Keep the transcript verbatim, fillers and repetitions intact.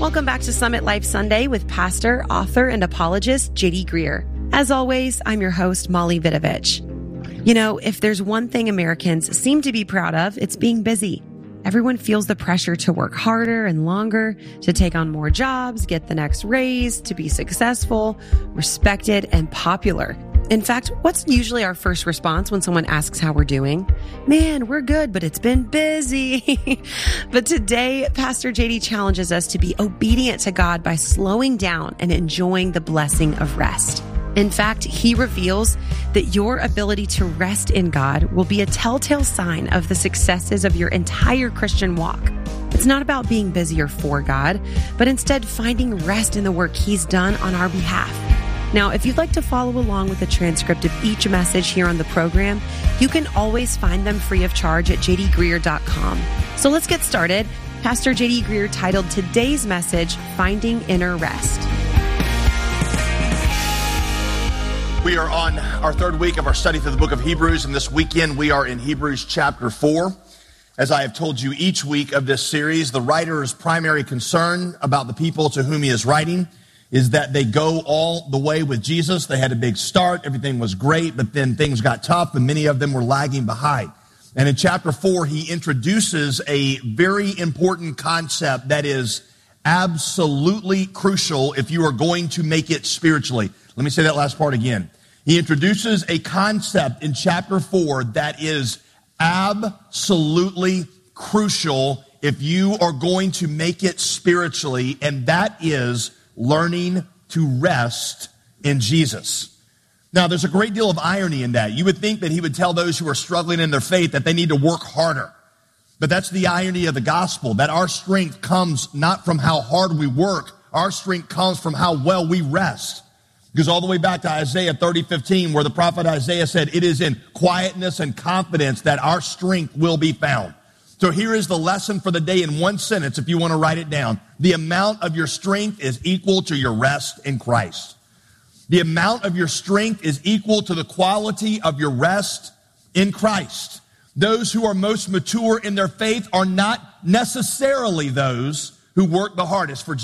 Welcome back to Summit Life Sunday with pastor, author, and apologist J D Greear. As always, I'm your host, Molly Vidovich. You know, if there's one thing Americans seem to be proud of, it's being busy. Everyone feels the pressure to work harder and longer, to take on more jobs, get the next raise, to be successful, respected, and popular. In fact, what's usually our first response when someone asks how we're doing? Man, we're good, but it's been busy. But today, Pastor J D challenges us to be obedient to God by slowing down and enjoying the blessing of rest. In fact, he reveals that your ability to rest in God will be a telltale sign of the successes of your entire Christian walk. It's not about being busier for God, but instead finding rest in the work he's done on our behalf. Now, if you'd like to follow along with a transcript of each message here on the program, you can always find them free of charge at j d greear dot com. So let's get started. Pastor J D Greear titled today's message, Finding Inner Rest. We are on our third week of our study through the book of Hebrews, and this weekend we are in Hebrews chapter four. As I have told you each week of this series, the writer's primary concern about the people to whom he is writing is that they go all the way with Jesus. They had a big start, everything was great, but then things got tough and many of them were lagging behind. And in chapter four, he introduces a very important concept that is absolutely crucial if you are going to make it spiritually. Let me say that last part again. He introduces a concept in chapter four that is absolutely crucial if you are going to make it spiritually, and that is learning to rest in Jesus. Now, there's a great deal of irony in that. You would think that he would tell those who are struggling in their faith that they need to work harder. But that's the irony of the gospel, that our strength comes not from how hard we work. Our strength comes from how well we rest. It goes all the way back to Isaiah thirty fifteen, where the prophet Isaiah said, it is in quietness and confidence that our strength will be found. So here is the lesson for the day in one sentence, if you want to write it down. The amount of your strength is equal to your rest in Christ. The amount of your strength is equal to the quality of your rest in Christ. Those who are most mature in their faith are not necessarily those who work the hardest for Jesus.